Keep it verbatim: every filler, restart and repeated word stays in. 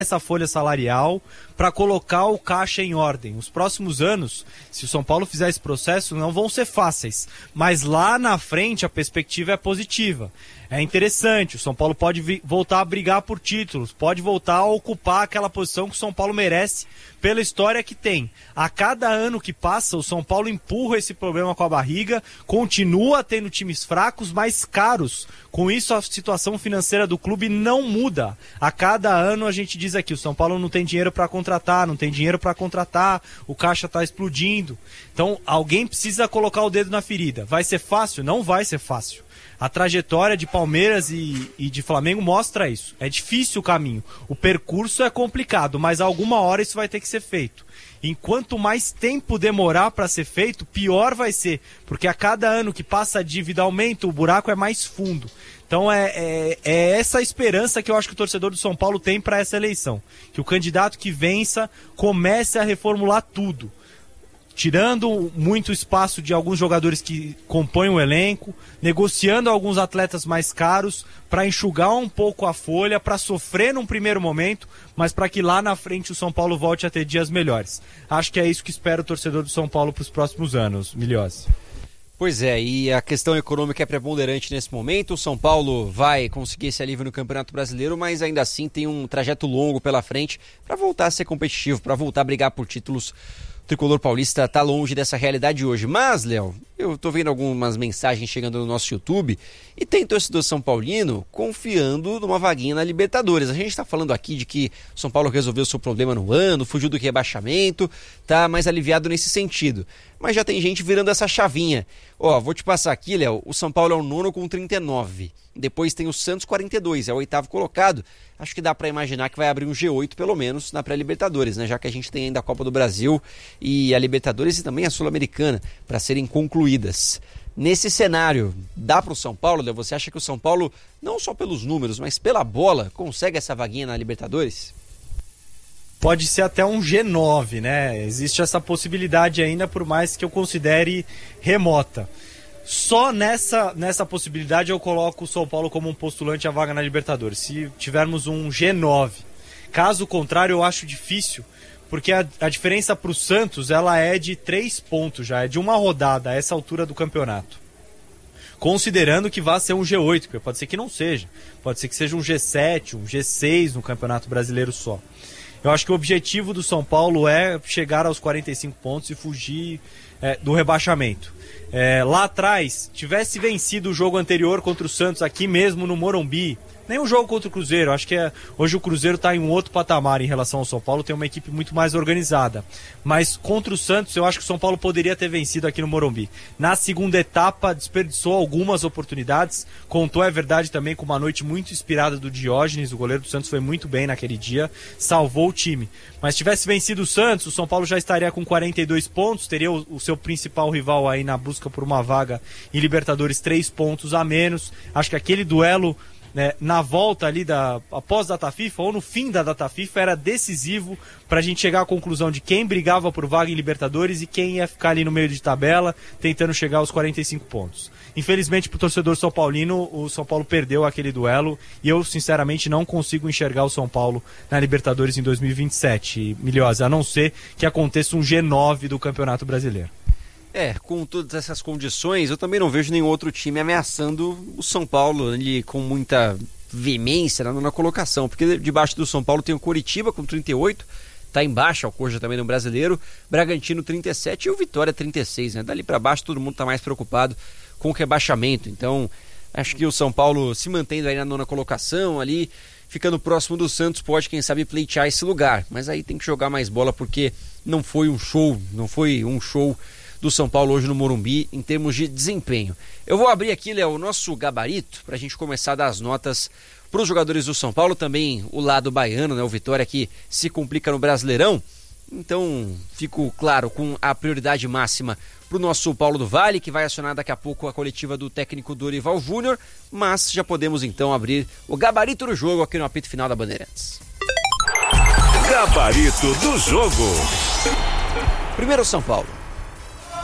essa folha salarial para colocar o caixa em ordem. Os próximos anos, se o São Paulo fizer esse processo, não vão ser fáceis, mas lá na frente a perspectiva é positiva. É interessante, o São Paulo pode vi- voltar a brigar por títulos, pode voltar a ocupar aquela posição que o São Paulo merece pela história que tem. A cada ano que passa, o São Paulo empurra esse problema com a barriga, continua tendo times fracos, mais caros. Com isso, a situação financeira do clube não muda. A cada ano a gente diz aqui, o São Paulo não tem dinheiro para contratar, não tem dinheiro para contratar, o caixa está explodindo. Então, alguém precisa colocar o dedo na ferida. Vai ser fácil? Não vai ser fácil. A trajetória de Palmeiras e, e de Flamengo mostra isso. É difícil o caminho. O percurso é complicado, mas alguma hora isso vai ter que ser feito. Enquanto mais tempo demorar para ser feito, pior vai ser. Porque a cada ano que passa a dívida aumenta, o buraco é mais fundo. Então é, é, é essa esperança que eu acho que o torcedor do São Paulo tem para essa eleição. Que o candidato que vença comece a reformular tudo. Tirando muito espaço de alguns jogadores que compõem o elenco, negociando alguns atletas mais caros para enxugar um pouco a folha, para sofrer num primeiro momento, mas para que lá na frente o São Paulo volte a ter dias melhores. Acho que é isso que espera o torcedor do São Paulo para os próximos anos, Milhose. Pois é, e a questão econômica é preponderante nesse momento. O São Paulo vai conseguir esse alívio no Campeonato Brasileiro, mas ainda assim tem um trajeto longo pela frente para voltar a ser competitivo, para voltar a brigar por títulos. O tricolor paulista está longe dessa realidade hoje. Mas, Léo, eu estou vendo algumas mensagens chegando no nosso YouTube e tem torcedor São Paulino confiando numa vaguinha na Libertadores. A gente está falando aqui de que o São Paulo resolveu seu problema no ano, fugiu do rebaixamento, está mais aliviado nesse sentido. Mas já tem gente virando essa chavinha. Ó, vou te passar aqui, Léo, o São Paulo é o nono com trinta e nove. Depois tem o Santos quarenta e dois, é o oitavo colocado. Acho que dá para imaginar que vai abrir um G oito pelo menos na pré-Libertadores, né? Já que a gente tem ainda a Copa do Brasil e a Libertadores e também a Sul-Americana para serem concluídas. Nesse cenário, dá para o São Paulo, Léo? Você acha que o São Paulo, não só pelos números, mas pela bola, consegue essa vaguinha na Libertadores? Pode ser até um G nove, né? Existe essa possibilidade ainda, por mais que eu considere remota. Só nessa, nessa possibilidade eu coloco o São Paulo como um postulante à vaga na Libertadores. Se tivermos um G nove. Caso contrário, eu acho difícil, porque a, a diferença para o Santos ela é de três pontos já, é de uma rodada a essa altura do campeonato. Considerando que vai ser um G oito, porque pode ser que não seja. Pode ser que seja um G sete, um G seis no Campeonato Brasileiro só. Eu acho que o objetivo do São Paulo é chegar aos quarenta e cinco pontos e fugir é, do rebaixamento. É, lá atrás, tivesse vencido o jogo anterior contra o Santos aqui mesmo no Morumbi, nem o jogo contra o Cruzeiro, acho que é, hoje o Cruzeiro está em um outro patamar em relação ao São Paulo, tem uma equipe muito mais organizada, mas contra o Santos eu acho que o São Paulo poderia ter vencido aqui no Morumbi. Na segunda etapa desperdiçou algumas oportunidades, contou, é verdade, também com uma noite muito inspirada do Diógenes, o goleiro do Santos foi muito bem naquele dia, salvou o time, mas se tivesse vencido o Santos, o São Paulo já estaria com quarenta e dois pontos, teria o, o seu principal rival aí na busca por uma vaga em Libertadores, três pontos a menos. Acho que aquele duelo, né, na volta ali da, após a data FIFA ou no fim da data FIFA era decisivo para a gente chegar à conclusão de quem brigava por vaga em Libertadores e quem ia ficar ali no meio de tabela tentando chegar aos quarenta e cinco pontos. Infelizmente para o torcedor São Paulino, o São Paulo perdeu aquele duelo e eu sinceramente não consigo enxergar o São Paulo na Libertadores em dois mil e vinte e sete, Milhose, a não ser que aconteça um G nove do Campeonato Brasileiro. É, com todas essas condições, eu também não vejo nenhum outro time ameaçando o São Paulo ali com muita veemência na nona colocação, porque debaixo do São Paulo tem o Coritiba com trinta e oito, tá embaixo, ao Coxa também no Brasileiro, Bragantino trinta e sete e o Vitória trinta e seis, né? Dali para baixo todo mundo tá mais preocupado com o rebaixamento, então acho que o São Paulo se mantendo aí na nona colocação ali, ficando próximo do Santos, pode quem sabe pleitear esse lugar, mas aí tem que jogar mais bola porque não foi um show, não foi um show do São Paulo hoje no Morumbi em termos de desempenho. Eu vou abrir aqui, Léo, o nosso gabarito para a gente começar a dar as notas para os jogadores do São Paulo, também o lado baiano, né, o Vitória que se complica no Brasileirão, então fico claro com a prioridade máxima para o nosso Paulo do Vale, que vai acionar daqui a pouco a coletiva do técnico Dorival Júnior, mas já podemos então abrir o gabarito do jogo aqui no apito final da Bandeirantes. Gabarito do jogo. Primeiro São Paulo.